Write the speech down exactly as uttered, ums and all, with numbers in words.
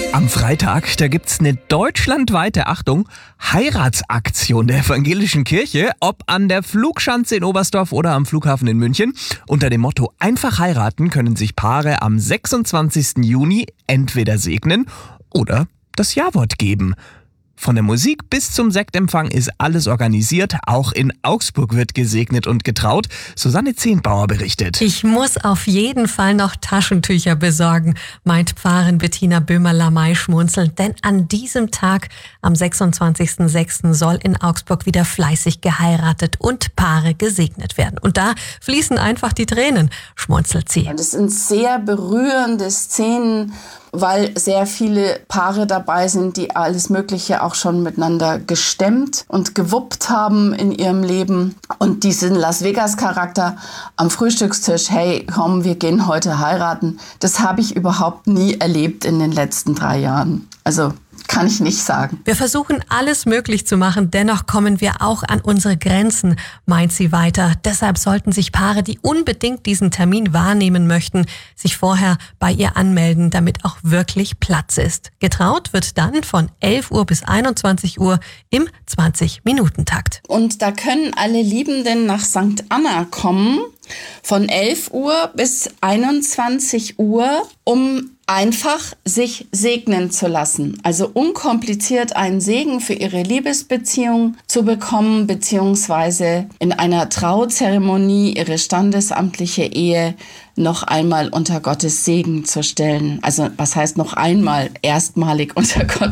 Am Freitag, da gibt's eine deutschlandweite, Achtung, Heiratsaktion der evangelischen Kirche, ob an der Flugschanze in Oberstdorf oder am Flughafen in München. Unter dem Motto Einfach heiraten können sich Paare am sechsundzwanzigsten Juni entweder segnen oder das Ja-Wort geben. Von der Musik bis zum Sektempfang ist alles organisiert. Auch in Augsburg wird gesegnet und getraut. Susanne Zehnbauer berichtet. Ich muss auf jeden Fall noch Taschentücher besorgen, meint Pfarrerin Bettina Böhmer-Lamey schmunzelnd. Denn an diesem Tag, am sechsundzwanzigsten sechsten soll in Augsburg wieder fleißig geheiratet und Paare gesegnet werden. Und da fließen einfach die Tränen, schmunzelt sie. Das sind sehr berührende Szenen, weil sehr viele Paare dabei sind, die alles Mögliche auch schon miteinander gestemmt und gewuppt haben in ihrem Leben. Und diesen Las Vegas-Charakter am Frühstückstisch, hey, komm, wir gehen heute heiraten, das habe ich überhaupt nie erlebt in den letzten drei Jahren. Also kann ich nicht sagen. Wir versuchen alles möglich zu machen, dennoch kommen wir auch an unsere Grenzen, meint sie weiter. Deshalb sollten sich Paare, die unbedingt diesen Termin wahrnehmen möchten, sich vorher bei ihr anmelden, damit auch wirklich Platz ist. Getraut wird dann von elf Uhr bis einundzwanzig Uhr im zwanzig-Minuten-Takt. Und da können alle Liebenden nach Sankt Anna kommen, von elf Uhr bis einundzwanzig Uhr, um einfach sich segnen zu lassen. Also unkompliziert einen Segen für ihre Liebesbeziehung zu bekommen, beziehungsweise in einer Trauzeremonie ihre standesamtliche Ehe noch einmal unter Gottes Segen zu stellen. Also was heißt noch einmal erstmalig unter Gottes